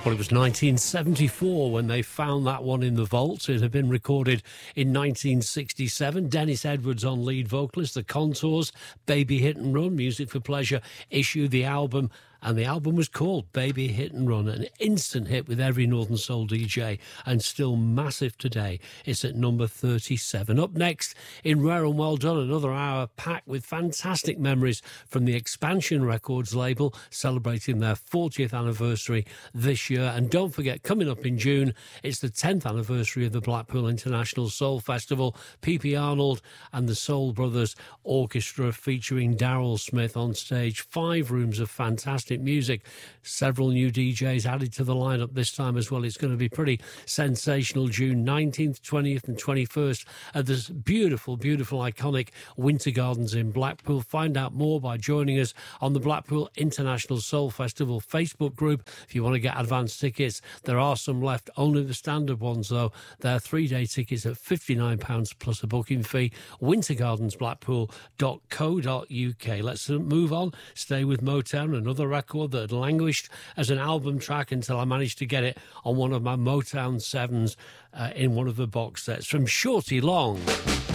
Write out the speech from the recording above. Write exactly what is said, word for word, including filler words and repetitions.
Well, it was nineteen seventy-four when they found that one in the vault. It had been recorded in nineteen sixty-seven. Dennis Edwards on lead vocalist, The Contours, Baby Hit and Run, Music for Pleasure, issued the album, and the album was called Baby Hit and Run, an instant hit with every Northern Soul D J and still massive today. It's at number thirty-seven. Up next, in Rare and Well Done, another hour packed with fantastic memories from the Expansion Records label, celebrating their fortieth anniversary this year. And don't forget, coming up in June, it's the tenth anniversary of the Blackpool International Soul Festival. P P Arnold and the Soul Brothers Orchestra featuring Daryl Smith on stage. Five rooms of fantastic music. Several new D Js added to the lineup this time as well. It's going to be pretty sensational. June nineteenth, twentieth and twenty-first at this beautiful, beautiful, iconic Winter Gardens in Blackpool. Find out more by joining us on the Blackpool International Soul Festival Facebook group. If you want to get advance tickets, there are some left, only the standard ones though. They're three-day tickets at fifty-nine pounds plus a booking fee. winter gardens blackpool dot co dot uk. Let's move on. Stay with Motown, another record that had languished as an album track until I managed to get it on one of my Motown sevens uh, in one of the box sets from Shorty Long.